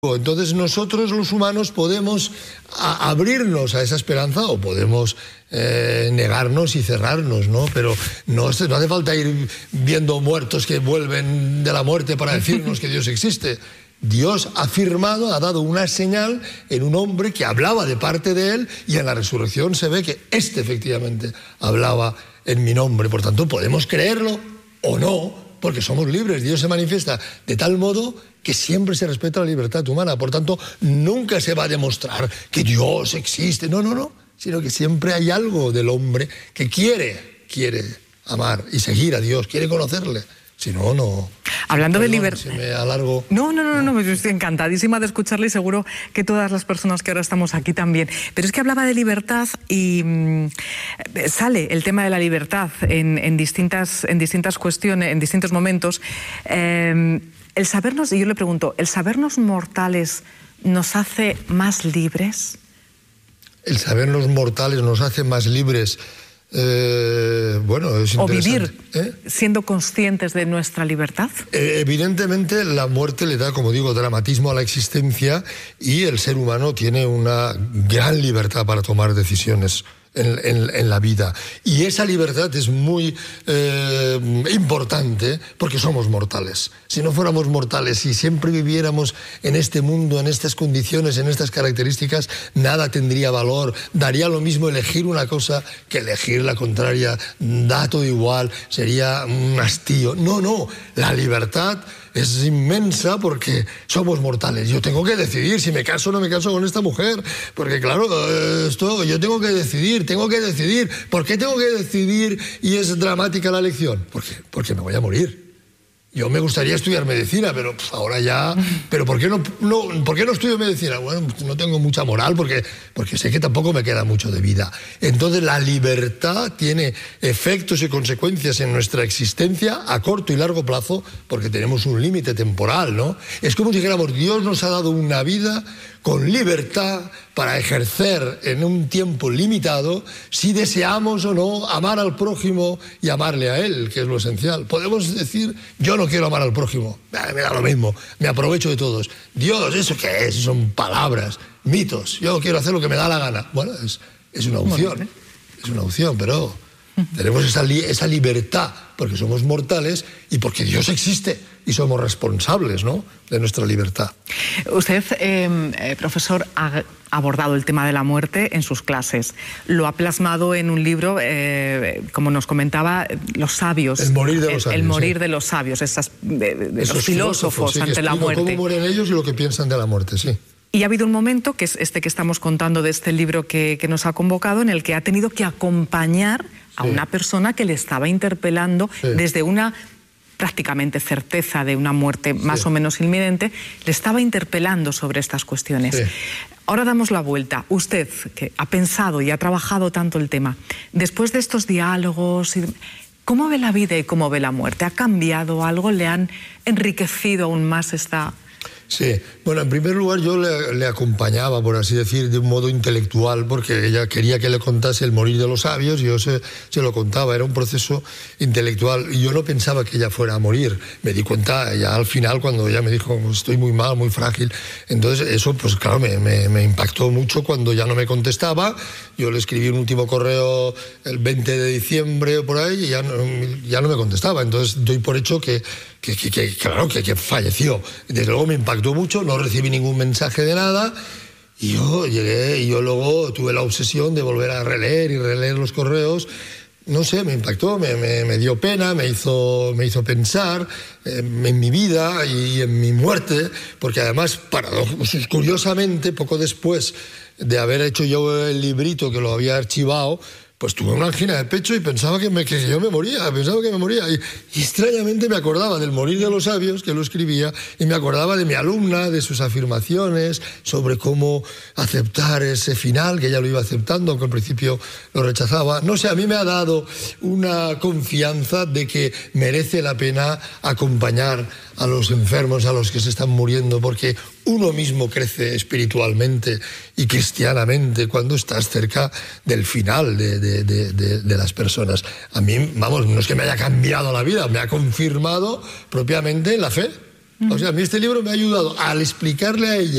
Entonces nosotros los humanos podemos abrirnos a esa esperanza o podemos negarnos y cerrarnos, ¿no? Pero no hace falta ir viendo muertos que vuelven de la muerte para decirnos que Dios existe. Dios ha afirmado, ha dado una señal en un hombre que hablaba de parte de él, y en la resurrección se ve que efectivamente hablaba en mi nombre. Por tanto, podemos creerlo o no, porque somos libres. Dios se manifiesta de tal modo que siempre se respeta la libertad humana. Por tanto, nunca se va a demostrar que Dios existe. No, sino que siempre hay algo del hombre que quiere amar y seguir a Dios, quiere conocerle. Si no, no. Hablando de libertad. Si me alargo. No, yo estoy encantadísima de escucharle, y seguro que todas las personas que ahora estamos aquí también. Pero es que hablaba de libertad y sale el tema de la libertad en distintas cuestiones, en distintos momentos. El sabernos, y yo le pregunto, ¿el sabernos mortales nos hace más libres? El sabernos mortales nos hace más libres. Bueno, es interesante. ¿O vivir siendo conscientes de nuestra libertad? Evidentemente la muerte le da, como digo, dramatismo a la existencia, y el ser humano tiene una gran libertad para tomar decisiones en la vida. Y esa libertad es muy importante porque somos mortales. Si no fuéramos mortales y siempre viviéramos en este mundo, en estas condiciones, en estas características, nada tendría valor. Daría lo mismo elegir una cosa que elegir la contraria. Da todo igual, sería un hastío. No, la libertad es inmensa porque somos mortales. Yo tengo que decidir si me caso o no me caso con esta mujer, porque claro, yo tengo que decidir. ¿Por qué tengo que decidir y es dramática la elección? Porque me voy a morir. Yo me gustaría estudiar medicina, pero ahora ya... ¿Pero por qué no estudio medicina? Bueno, no tengo mucha moral porque sé que tampoco me queda mucho de vida. Entonces la libertad tiene efectos y consecuencias en nuestra existencia a corto y largo plazo, porque tenemos un límite temporal, ¿no? Es como si dijéramos, Dios nos ha dado una vida con libertad para ejercer en un tiempo limitado si deseamos o no amar al prójimo y amarle a él, que es lo esencial. Podemos decir, yo no quiero amar al prójimo, me da lo mismo, me aprovecho de todos. Dios, ¿eso qué es? Son palabras, mitos. Yo quiero hacer lo que me da la gana. Bueno, es una opción, es una opción, pero tenemos esa libertad porque somos mortales y porque Dios existe y somos responsables, ¿no?, de nuestra libertad. Usted, profesor, ha abordado el tema de la muerte en sus clases. Lo ha plasmado en un libro, como nos comentaba, Los sabios. El morir de los sabios. El morir de los sabios, de los filósofos sí, ante la muerte. Cómo mueren ellos y lo que piensan de la muerte, sí. Y ha habido un momento, que es este que estamos contando de este libro que nos ha convocado, en el que ha tenido que acompañar a una persona que le estaba interpelando desde una prácticamente certeza de una muerte más o menos inminente, le estaba interpelando sobre estas cuestiones. Ahora damos la vuelta. Usted, que ha pensado y ha trabajado tanto el tema, después de estos diálogos, ¿cómo ve la vida y cómo ve la muerte? ¿Ha cambiado algo? ¿Le han enriquecido aún más esta...? Sí, bueno, en primer lugar yo le acompañaba, por así decir, de un modo intelectual, porque ella quería que le contase el morir de los sabios y yo se lo contaba. Era un proceso intelectual y yo no pensaba que ella fuera a morir. Me di cuenta ya al final, cuando ella me dijo, estoy muy mal, muy frágil. Entonces eso, pues claro, me impactó mucho cuando ya no me contestaba. Yo le escribí un último correo el 20 de diciembre o por ahí y ya no me contestaba. Entonces doy por hecho que falleció. Desde luego me impactó mucho, no recibí ningún mensaje de nada, y yo llegué, y yo luego tuve la obsesión de volver a releer y releer los correos. No sé, me impactó, me dio pena, me hizo pensar en mi vida y en mi muerte, porque además, curiosamente, poco después de haber hecho yo el librito, que lo había archivado, pues tuve una angina de pecho y pensaba que yo me moría, Y extrañamente me acordaba del morir de los sabios, que lo escribía, y me acordaba de mi alumna, de sus afirmaciones sobre cómo aceptar ese final, que ella lo iba aceptando, aunque al principio lo rechazaba. No sé, a mí me ha dado una confianza de que merece la pena acompañar a los enfermos, a los que se están muriendo, porque uno mismo crece espiritualmente y cristianamente cuando estás cerca del final de las personas. A mí, vamos, no es que me haya cambiado la vida, me ha confirmado propiamente la fe. O sea, a mí este libro me ha ayudado al explicarle a ella